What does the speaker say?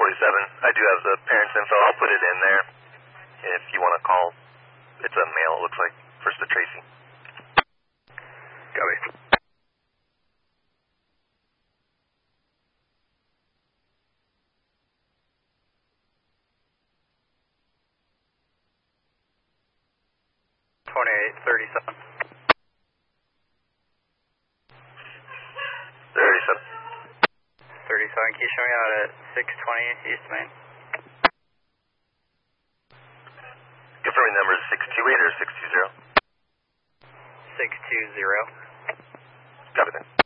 I do have the parents' info. I'll put it in there if you want to call. It's a male, it looks like. First to Tracy. Copy. $28.37. 37. 37, can you show me out at 620 East Main? Confirming number is 628 or 620? 620. Copy then.